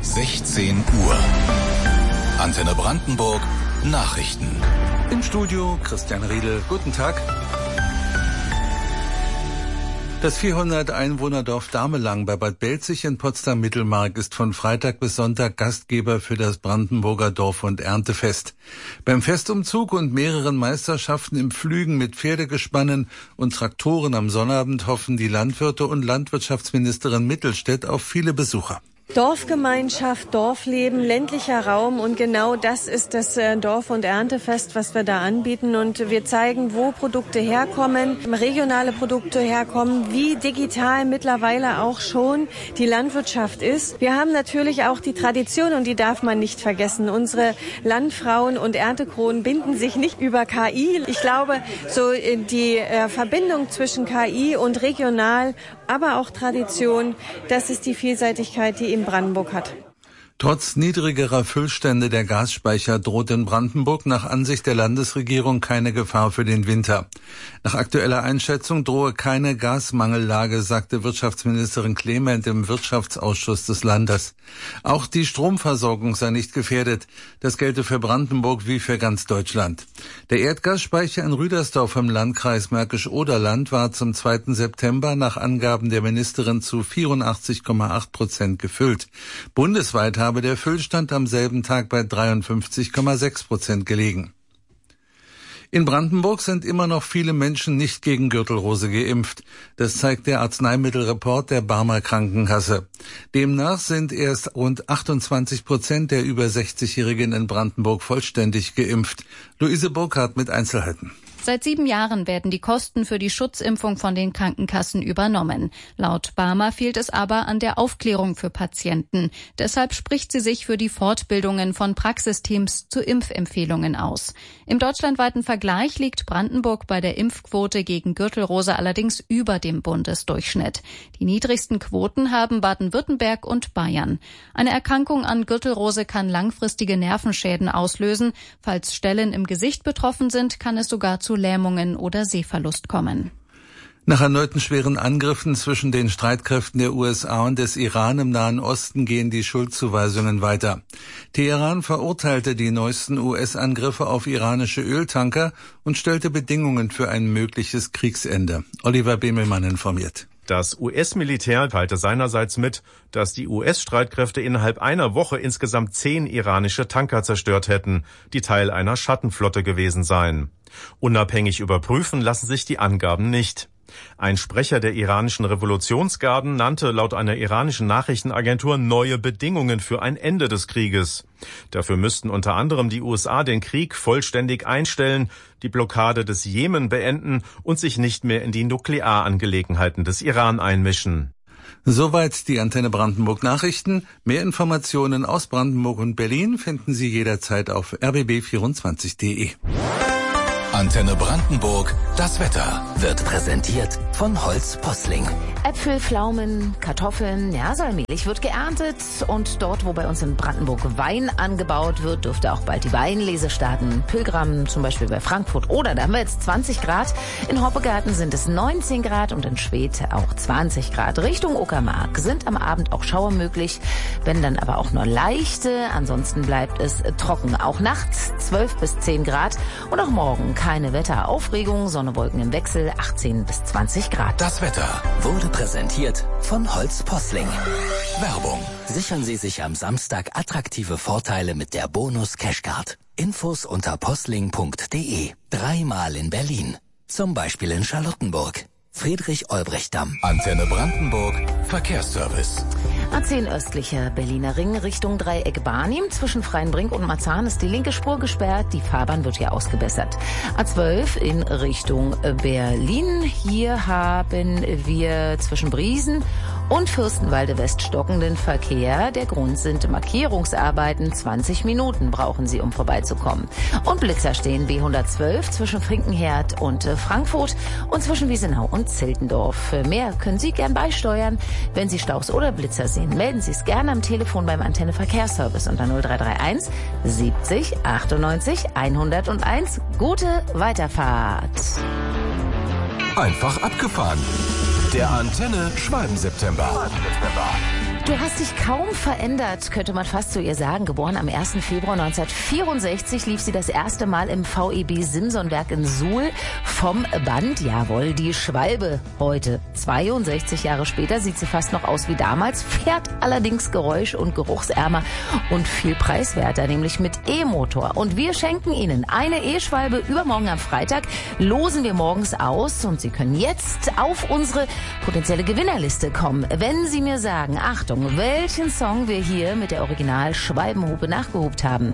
16 Uhr. Antenne Brandenburg Nachrichten. Im Studio Christian Riedel. Guten Tag. Das 400-Einwohner-Dorf Damelang bei Bad Belzig in Potsdam-Mittelmark ist von Freitag bis Sonntag Gastgeber für das Brandenburger Dorf- und Erntefest. Beim Festumzug und mehreren Meisterschaften im Pflügen mit Pferdegespannen und Traktoren am Sonnabend hoffen die Landwirte und Landwirtschaftsministerin Mittelstädt auf viele Besucher. Dorfgemeinschaft, Dorfleben, ländlicher Raum und genau das ist das Dorf- und Erntefest, was wir da anbieten. Und wir zeigen, wo Produkte herkommen, regionale Produkte herkommen, wie digital mittlerweile auch schon die Landwirtschaft ist. Wir haben natürlich auch die Tradition und die darf man nicht vergessen. Unsere Landfrauen und Erntekronen binden sich nicht über KI. Ich glaube, so die Verbindung zwischen KI und regional, aber auch Tradition, das ist die Vielseitigkeit, die eben Brandenburg hat. Trotz niedrigerer Füllstände der Gasspeicher droht in Brandenburg nach Ansicht der Landesregierung keine Gefahr für den Winter. Nach aktueller Einschätzung drohe keine Gasmangellage, sagte Wirtschaftsministerin Clement im Wirtschaftsausschuss des Landes. Auch die Stromversorgung sei nicht gefährdet. Das gelte für Brandenburg wie für ganz Deutschland. Der Erdgasspeicher in Rüdersdorf im Landkreis Märkisch-Oderland war zum 2. September nach Angaben der Ministerin zu 84,8% gefüllt. Bundesweit habe der Füllstand am selben Tag bei 53,6% gelegen. In Brandenburg sind immer noch viele Menschen nicht gegen Gürtelrose geimpft. Das zeigt der Arzneimittelreport der Barmer Krankenkasse. Demnach sind erst rund 28% der über 60-Jährigen in Brandenburg vollständig geimpft. Luise Burkhardt mit Einzelheiten. Seit 7 Jahren werden die Kosten für die Schutzimpfung von den Krankenkassen übernommen. Laut Barmer fehlt es aber an der Aufklärung für Patienten. Deshalb spricht sie sich für die Fortbildungen von Praxisteams zu Impfempfehlungen aus. Im deutschlandweiten Vergleich liegt Brandenburg bei der Impfquote gegen Gürtelrose allerdings über dem Bundesdurchschnitt. Die niedrigsten Quoten haben Baden-Württemberg und Bayern. Eine Erkrankung an Gürtelrose kann langfristige Nervenschäden auslösen. Falls Stellen im Gesicht betroffen sind, kann es sogar zu Lähmungen oder Sehverlust kommen. Nach erneuten schweren Angriffen zwischen den Streitkräften der USA und des Iran im Nahen Osten gehen die Schuldzuweisungen weiter. Teheran verurteilte die neuesten US-Angriffe auf iranische Öltanker und stellte Bedingungen für ein mögliches Kriegsende. Oliver Bemelmann informiert. Das US-Militär teilte seinerseits mit, dass die US-Streitkräfte innerhalb einer Woche insgesamt 10 iranische Tanker zerstört hätten, die Teil einer Schattenflotte gewesen seien. Unabhängig überprüfen lassen sich die Angaben nicht. Ein Sprecher der iranischen Revolutionsgarden nannte laut einer iranischen Nachrichtenagentur neue Bedingungen für ein Ende des Krieges. Dafür müssten unter anderem die USA den Krieg vollständig einstellen, die Blockade des Jemen beenden und sich nicht mehr in die Nuklearangelegenheiten des Iran einmischen. Soweit die Antenne Brandenburg Nachrichten. Mehr Informationen aus Brandenburg und Berlin finden Sie jederzeit auf rbb24.de. Antenne Brandenburg, das Wetter wird präsentiert von Holz Posling. Äpfel, Pflaumen, Kartoffeln, so allmählich wird geerntet. Und dort, wo bei uns in Brandenburg Wein angebaut wird, dürfte auch bald die Weinlese starten. Pilgram, zum Beispiel bei Frankfurt. Oder da haben wir jetzt 20 Grad. In Hoppegarten sind es 19 Grad und in Schwedt auch 20 Grad. Richtung Uckermark sind am Abend auch Schauer möglich, wenn dann aber auch nur leichte. Ansonsten bleibt es trocken. Auch nachts 12 bis 10 Grad und auch morgen keine Wetteraufregung, Sonne, Wolken im Wechsel, 18 bis 20 Grad. Das Wetter wurde präsentiert von Holz Posling. Werbung. Sichern Sie sich am Samstag attraktive Vorteile mit der Bonus Cashcard. Infos unter posling.de. 3-mal in Berlin. Zum Beispiel in Charlottenburg. Friedrich-Olbrecht-Damm. Antenne Brandenburg, Verkehrsservice. A10 östlicher Berliner Ring Richtung Dreieck Barnim. Zwischen Freienbrink und Marzahn ist die linke Spur gesperrt. Die Fahrbahn wird hier ausgebessert. A12 in Richtung Berlin. Hier haben wir zwischen Briesen und Fürstenwalde West stockenden Verkehr. Der Grund sind Markierungsarbeiten. 20 Minuten brauchen Sie, um vorbeizukommen. Und Blitzer stehen B112 zwischen Finkenherd und Frankfurt und zwischen Wiesenau und Zeltendorf. Mehr können Sie gern beisteuern. Wenn Sie Staus oder Blitzer sehen, melden Sie es gerne am Telefon beim Antenne Verkehrsservice unter 0331 70 98 101. Gute Weiterfahrt. Einfach abgefahren. Der Antenne Schwalben-September. Du hast dich kaum verändert, könnte man fast zu ihr sagen. Geboren am 1. Februar 1964 lief sie das erste Mal im VEB Simsonwerk in Suhl vom Band. Jawohl, die Schwalbe. Heute, 62 Jahre später, sieht sie fast noch aus wie damals, fährt allerdings geräusch- und geruchsärmer und viel preiswerter, nämlich mit E-Motor. Und wir schenken Ihnen eine E-Schwalbe übermorgen am Freitag. Losen wir morgens aus und Sie können jetzt auf unsere potenzielle Gewinnerliste kommen, wenn Sie mir sagen, Achtung, welchen Song wir hier mit der Original-Schwalbenhupe nachgehupt haben.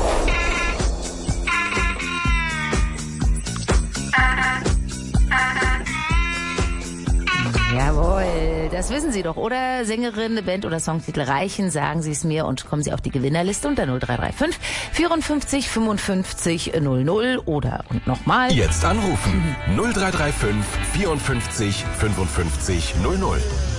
Jawohl, das wissen Sie doch, oder? Sängerin, Band oder Songtitel reichen, sagen Sie es mir und kommen Sie auf die Gewinnerliste unter 0335 54 55 00 oder und nochmal. Jetzt anrufen 0335 54 55 00.